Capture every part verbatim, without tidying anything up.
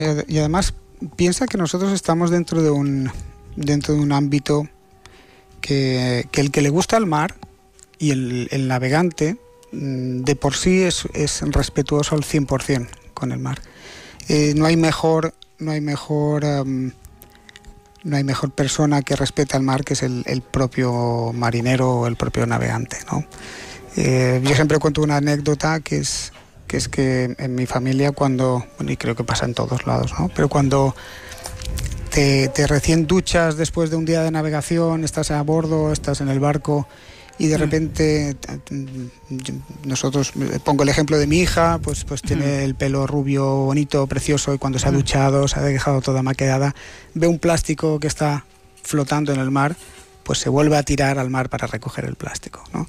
Y además piensa que nosotros estamos dentro de un, dentro de un ámbito que, que el que le gusta el mar y el, el navegante de por sí es, es respetuoso al cien por ciento con el mar. Eh, no hay mejor, no hay mejor, um, no hay mejor persona que respeta el mar que es el, el propio marinero o el propio navegante, ¿no? Eh, yo siempre cuento una anécdota que es que es que en mi familia cuando, bueno, y creo que pasa en todos lados, ¿no? Pero cuando te, te recién duchas después de un día de navegación, estás a bordo, estás en el barco y de repente nosotros, pongo el ejemplo de mi hija, pues, pues tiene el pelo rubio, bonito, precioso, y cuando se ha duchado, se ha dejado toda maquillada, ve un plástico que está flotando en el mar, pues se vuelve a tirar al mar para recoger el plástico, ¿no?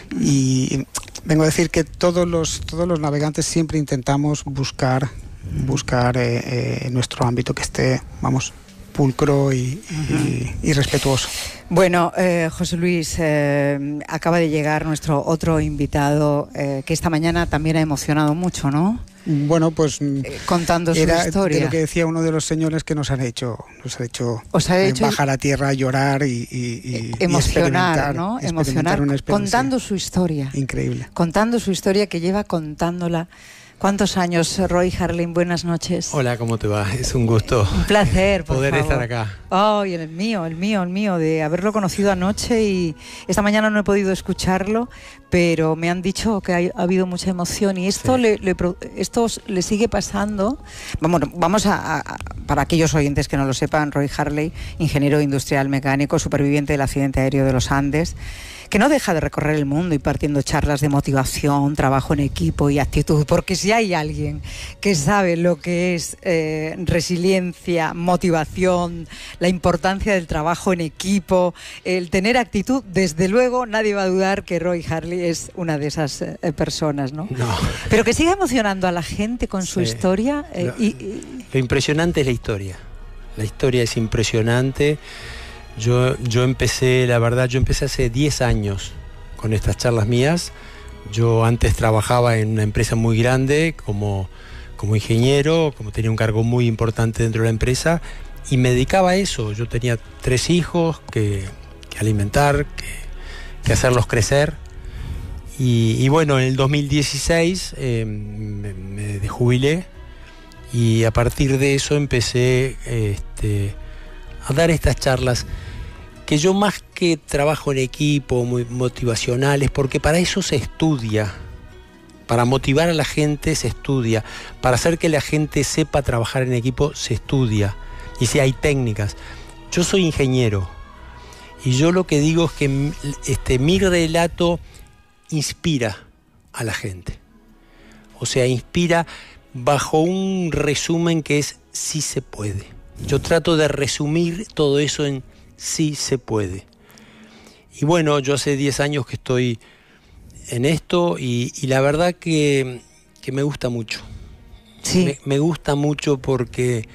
Y vengo a decir que todos los, todos los navegantes siempre intentamos buscar, buscar eh, eh, nuestro ámbito que esté, vamos, pulcro y, y, y respetuoso. Bueno, eh, José Luis, eh, acaba de llegar nuestro otro invitado eh, que esta mañana también ha emocionado mucho, ¿no? Bueno, pues eh, contando su era historia. De lo que decía uno de los señores que nos han hecho, nos ha hecho, Os ha hecho bajar a tierra, llorar y, y, y emocionar, y ¿no? Experimentar Emocionar contando su historia. Increíble. Contando su historia que lleva contándola. ¿Cuántos años, Roy Harlin? Buenas noches. Hola, ¿cómo te va? Es un gusto. Un placer, por poder favor. estar acá. Oh, y el mío, el mío, el mío, de haberlo conocido anoche y esta mañana no he podido escucharlo, pero me han dicho que ha, ha habido mucha emoción y esto, sí. le, le, esto le sigue pasando. Vamos, vamos a, a, para aquellos oyentes que no lo sepan, Roy Harley, ingeniero industrial mecánico, superviviente del accidente aéreo de los Andes, que no deja de recorrer el mundo impartiendo charlas de motivación, trabajo en equipo y actitud, porque si hay alguien que sabe lo que es eh, resiliencia, motivación, la importancia del trabajo en equipo, el tener actitud, desde luego nadie va a dudar que Roy Harley es una de esas eh, personas, ¿no? No. Pero que siga emocionando a la gente con su sí. historia. Eh, lo, y, y... lo impresionante es la historia. La historia es impresionante. Yo, yo empecé, la verdad, yo empecé hace diez años con estas charlas mías. Yo antes trabajaba en una empresa muy grande como, como ingeniero, como tenía un cargo muy importante dentro de la empresa y me dedicaba a eso. Yo tenía tres hijos que, que alimentar, que, que hacerlos crecer. Y, y bueno, en el dos mil dieciséis eh, me, me jubilé y a partir de eso empecé este, a dar estas charlas que yo más que trabajo en equipo, muy motivacionales, porque para eso se estudia, para motivar a la gente se estudia, para hacer que la gente sepa trabajar en equipo se estudia, y si hay técnicas. Yo soy ingeniero, y yo lo que digo es que este, mi relato inspira a la gente, o sea, inspira bajo un resumen que es sí se puede. Yo trato de resumir todo eso en sí se puede. Y bueno, yo hace diez años que estoy en esto y, y la verdad que, que me gusta mucho. Sí. Me, me gusta mucho porque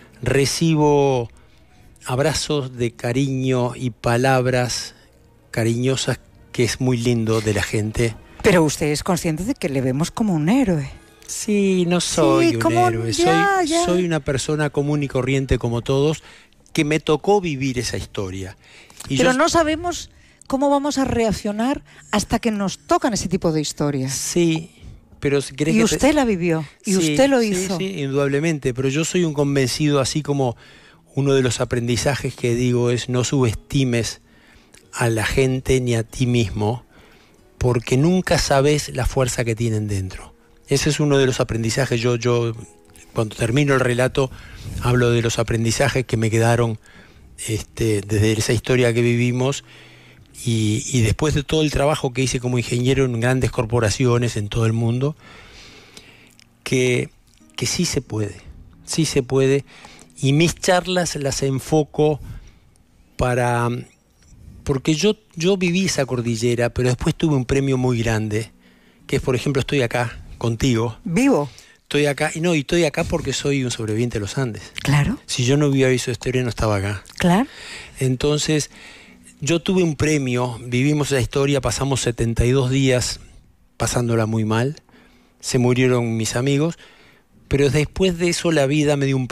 recibo abrazos de cariño y palabras cariñosas que es muy lindo de la gente. Pero usted es consciente de que le vemos como un héroe. Sí, no soy sí, un como, héroe, ya, soy, ya. soy una persona común y corriente como todos, que me tocó vivir esa historia. Y Pero yo... no sabemos cómo vamos a reaccionar hasta que nos tocan ese tipo de historias. Sí, pero si querés y que usted te... la vivió, y sí, usted lo sí, hizo. Sí, indudablemente, pero yo soy un convencido, así como uno de los aprendizajes que digo es no subestimes a la gente ni a ti mismo, porque nunca sabes la fuerza que tienen dentro. Ese es uno de los aprendizajes. Yo, yo cuando termino el relato, hablo de los aprendizajes que me quedaron este, desde esa historia que vivimos y, y después de todo el trabajo que hice como ingeniero en grandes corporaciones en todo el mundo, que, que sí se puede, sí se puede. Y mis charlas las enfoco para... Porque yo, yo viví esa cordillera, pero después tuve un premio muy grande, que es, por ejemplo, estoy acá contigo. ¿Vivo? Estoy acá, y no, y estoy acá porque soy un sobreviviente de los Andes. Claro. Si yo no hubiera visto esta historia, no estaba acá. Claro. Entonces, yo tuve un premio, vivimos esa historia, pasamos setenta y dos días pasándola muy mal, se murieron mis amigos, pero después de eso la vida me dio un